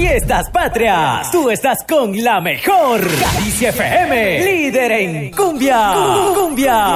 Fiestas Patrias. Tú estás con la mejor. Caricia FM, líder en cumbia. Cumbia.